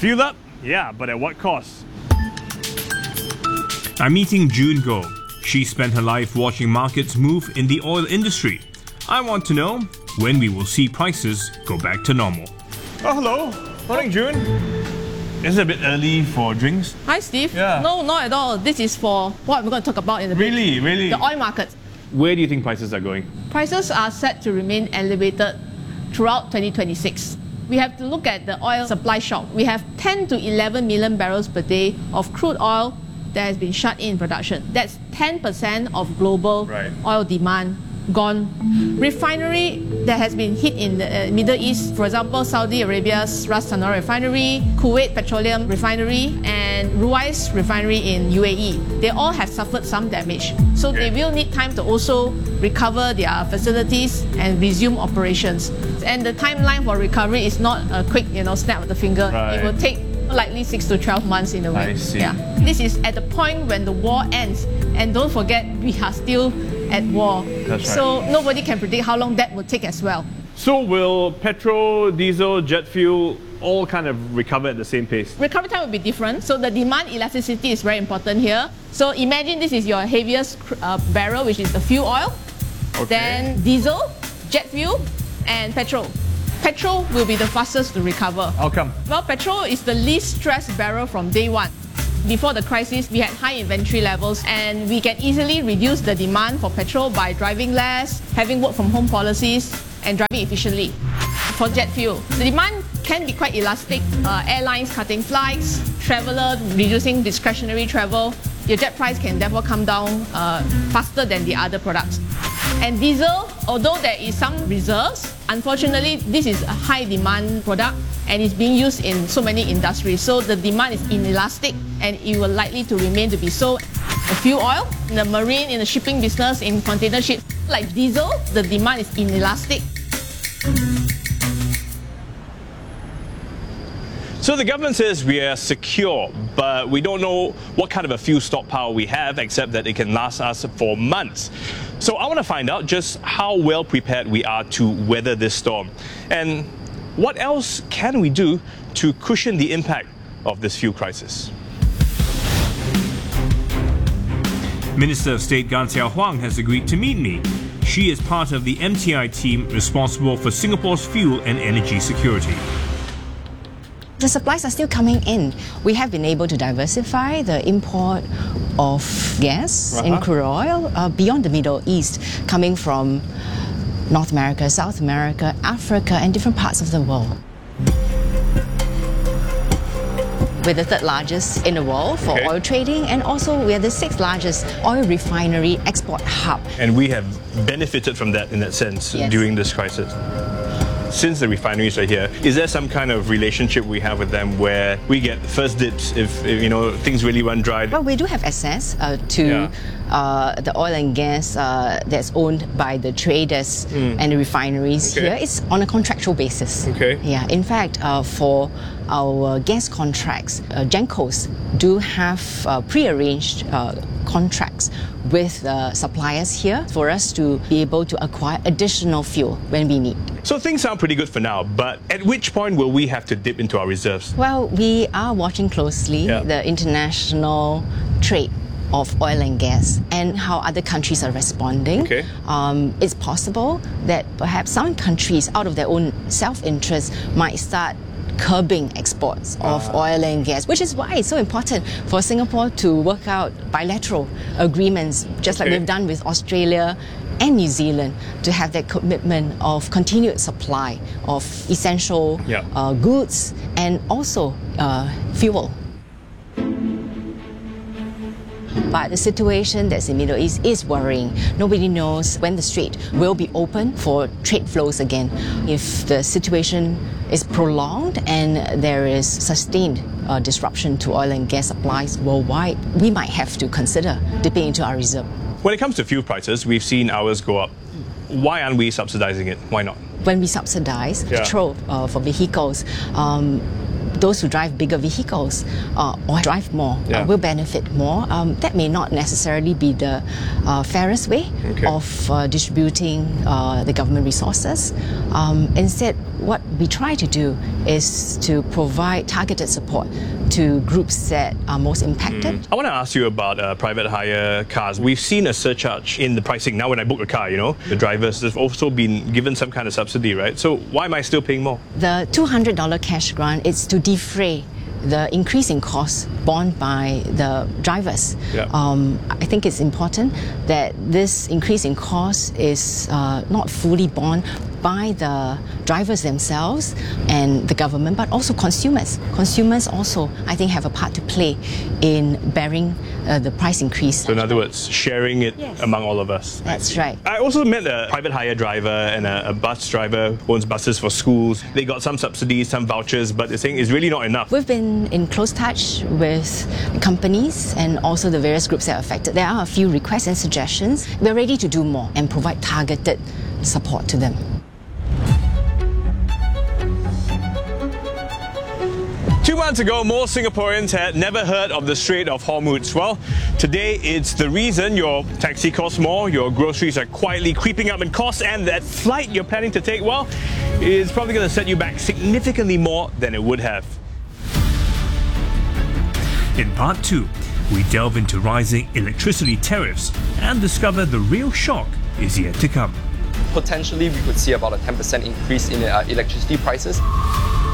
Fuel up? Yeah, but at what cost? I'm meeting June Goh. She spent her life watching markets move in the oil industry. I want to know when we will see prices go back to normal. Oh, hello. Morning, June. Is it a bit early for drinks? Hi, Steve. Yeah. No, not at all. This is for what we're going to talk about in a bit. Really? The oil market. Where do you think prices are going? Prices are set to remain elevated throughout 2026. We have to look at the oil supply shock. We have 10 to 11 million barrels per day of crude oil that has been shut in production. That's 10% of global oil demand gone. Refinery that has been hit in the Middle East, for example, Saudi Arabia's Ras Tanura refinery, Kuwait Petroleum refinery, and Ruwais refinery in UAE. They all have suffered some damage. So they will need time to also recover their facilities and resume operations. And the timeline for recovery is not a quick, snap of the finger. It will take likely 6 to 12 months in a way. I see. Yeah. This is at the point when the war ends. And don't forget, we are still at war. That's right. So nobody can predict how long that will take as well. So will petrol, diesel, jet fuel all kind of recover at the same pace? Recovery time will be different. So the demand elasticity is very important here. So imagine this is your heaviest barrel, which is the fuel oil. Okay. Then diesel, jet fuel, and petrol. Petrol will be the fastest to recover. How come? Well, petrol is the least stressed barrel from day one. Before the crisis, we had high inventory levels, and we can easily reduce the demand for petrol by driving less, having work from home policies, and driving efficiently. For jet fuel, the demand can be quite elastic. Airlines cutting flights, traveller reducing discretionary travel. Your jet price can therefore come down faster than the other products. And diesel, although there is some reserves, unfortunately, this is a high demand product and is being used in so many industries. So the demand is inelastic and it will likely to remain to be so. The fuel oil, in the marine, in the shipping business, in container ships, like diesel, the demand is inelastic. So the government says we are secure, but we don't know what kind of a fuel stockpile we have, except that it can last us for months. So I want to find out just how well prepared we are to weather this storm. And what else can we do to cushion the impact of this fuel crisis? Minister of State Gan Xiao Huang has agreed to meet me. She is part of the MTI team responsible for Singapore's fuel and energy security. The supplies are still coming in. We have been able to diversify the import of gas in crude oil beyond the Middle East, coming from North America, South America, Africa, and different parts of the world. We're the third largest in the world for oil trading, and also we're the sixth largest oil refinery export hub. And we have benefited from that in that sense during this crisis. Since the refineries are here, is there some kind of relationship we have with them where we get first dibs if things really run dry? Well, we do have access to the oil and gas that's owned by the traders and the refineries here. It's on a contractual basis. Yeah. In fact, for our gas contracts, Gencos do have pre-arranged contracts with suppliers here for us to be able to acquire additional fuel when we need. So things sound pretty good for now, but at which point will we have to dip into our reserves? Well, we are watching closely the international trade of oil and gas and how other countries are responding. It's possible that perhaps some countries, out of their own self-interest, might start curbing exports of oil and gas, which is why it's so important for Singapore to work out bilateral agreements, just like we've done with Australia and New Zealand, to have that commitment of continued supply of essential goods and also fuel. But the situation that's in the Middle East is worrying. Nobody knows when the strait will be open for trade flows again. If the situation is prolonged and there is sustained disruption to oil and gas supplies worldwide, we might have to consider dipping into our reserve. When it comes to fuel prices, we've seen ours go up. Why aren't we subsidizing it? Why not? When we subsidize petrol for vehicles, those who drive bigger vehicles or drive more will benefit more. That may not necessarily be the fairest way of distributing the government resources. Instead, what we try to do is to provide targeted support to groups that are most impacted. I want to ask you about private hire cars. We've seen a surcharge in the pricing. Now when I book a car, the drivers have also been given some kind of subsidy, right? So why am I still paying more? The $200 cash grant is to defray the increase in costs borne by the drivers. I think it's important that this increase in cost is not fully borne by the drivers themselves and the government, but also consumers. Consumers also, I think, have a part to play in bearing the price increase. So in other words, sharing it among all of us. That's right. I also met a private hire driver and a bus driver who owns buses for schools. They got some subsidies, some vouchers, but they're saying it's really not enough. We've been in close touch with companies and also the various groups that are affected. There are a few requests and suggestions. We're ready to do more and provide targeted support to them. 2 months ago, most Singaporeans had never heard of the Strait of Hormuz. Well, today it's the reason your taxi costs more, your groceries are quietly creeping up in cost, and that flight you're planning to take, well, is probably going to set you back significantly more than it would have. In part 2, we delve into rising electricity tariffs and discover the real shock is yet to come. Potentially, we could see about a 10% increase in electricity prices.